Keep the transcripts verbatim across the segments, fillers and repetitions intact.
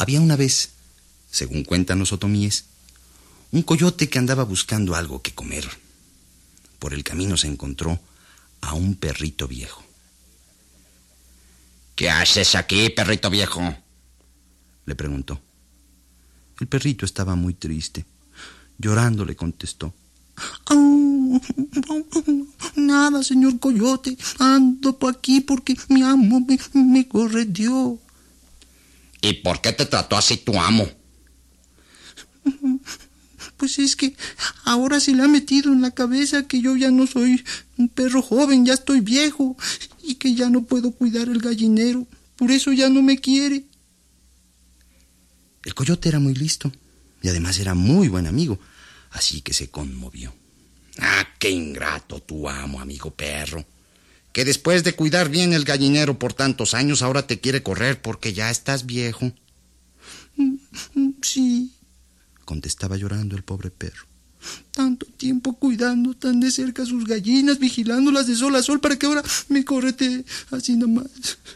Había una vez, según cuentan los otomíes, un coyote que andaba buscando algo que comer. Por el camino se encontró a un perrito viejo. ¿Qué haces aquí, perrito viejo?, le preguntó. El perrito estaba muy triste. Llorando le contestó: oh, nada, señor coyote. Ando por aquí porque mi amo me, me correteó. ¿Y por qué te trató así tu amo? Pues es que ahora se le ha metido en la cabeza que yo ya no soy un perro joven, ya estoy viejo, y que ya no puedo cuidar el gallinero. Por eso ya no me quiere. El coyote era muy listo y además era muy buen amigo, así que se conmovió. Ah, qué ingrato tu amo, amigo perro. Que después de cuidar bien el gallinero por tantos años, ahora te quiere correr porque ya estás viejo. Sí, contestaba llorando el pobre perro. Tanto tiempo cuidando tan de cerca sus gallinas, vigilándolas de sol a sol, para que ahora me correte así nomás.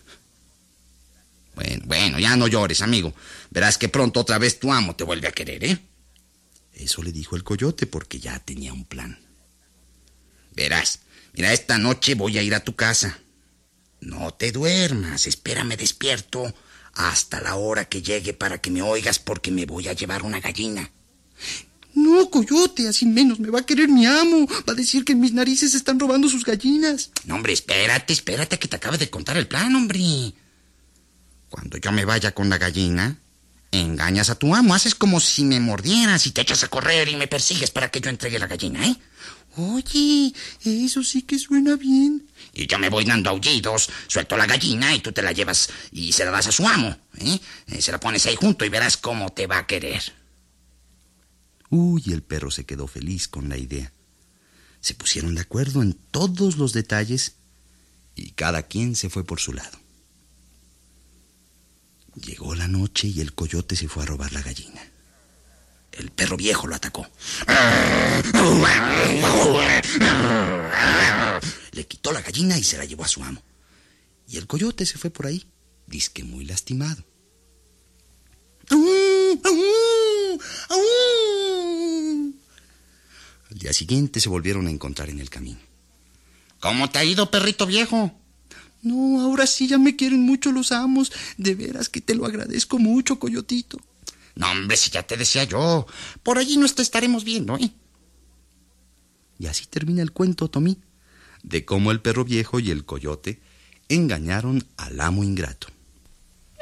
Bueno, bueno, ya no llores, amigo. Verás que pronto otra vez tu amo te vuelve a querer, ¿eh? Eso le dijo el coyote porque ya tenía un plan. Verás, mira, esta noche voy a ir a tu casa. No te duermas, espérame despierto hasta la hora que llegue para que me oigas, porque me voy a llevar una gallina. No, coyote, así menos me va a querer mi amo. Va a decir que en mis narices están robando sus gallinas. No, hombre, espérate, espérate que te acabe de contar el plan, hombre. Cuando yo me vaya con la gallina, engañas a tu amo, haces como si me mordieras y te echas a correr y me persigues para que yo entregue la gallina, ¿eh? Oye, eso sí que suena bien. Y yo me voy dando aullidos, suelto la gallina y tú te la llevas y se la das a su amo, ¿eh? Se la pones ahí junto y verás cómo te va a querer. Uy, el perro se quedó feliz con la idea. Se pusieron de acuerdo en todos los detalles y cada quien se fue por su lado. Llegó la noche y el coyote se fue a robar la gallina. El perro viejo lo atacó. Le quitó la gallina y se la llevó a su amo. Y el coyote se fue por ahí, dizque muy lastimado. Al día siguiente se volvieron a encontrar en el camino. ¿Cómo te ha ido, perrito viejo? No, ahora sí ya me quieren mucho los amos. De veras que te lo agradezco mucho, coyotito. No, hombre, si ya te decía yo. Por allí nos te estaremos viendo, ¿eh? Y así termina el cuento, Tomí, de cómo el perro viejo y el coyote engañaron al amo ingrato.